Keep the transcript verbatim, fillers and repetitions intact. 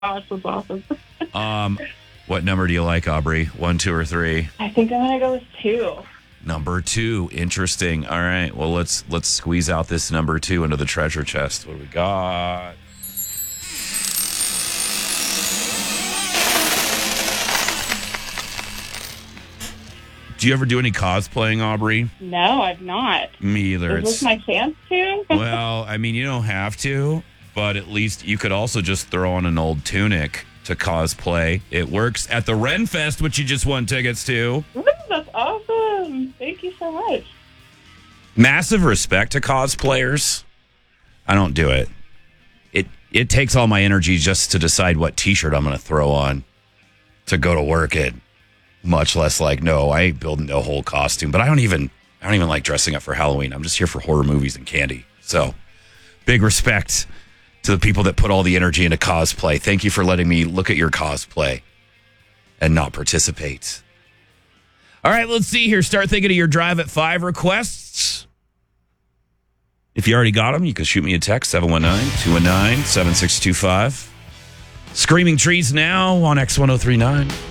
gosh, that's awesome. Um, what number do you like, Aubrey? One, two, or three? I think I'm gonna go with two. Number two. Interesting. All right. Well, let's let's squeeze out this number two into the treasure chest. What do we got? Do you ever do any cosplaying, Aubrey? No, I've not. Me either. Is this my chance to? Well, I mean, you don't have to, but at least you could also just throw on an old tunic to cosplay. It works at the Ren Fest, which you just won tickets to. Ooh, that's awesome. Thank you so much. Massive respect to cosplayers. I don't do it. It it takes all my energy just to decide what t-shirt I'm going to throw on to go to work in. Much less like, no, I ain't building a whole costume. But I don't even I don't even like dressing up for Halloween. I'm just here for horror movies and candy. So, big respect to the people that put all the energy into cosplay. Thank you for letting me look at your cosplay and not participate. All right, let's see here. Start thinking of your Drive at five requests. If you already got them, you can shoot me a text, seven one nine, two one nine, seven six two five. Screaming Trees now on X ten thirty-nine.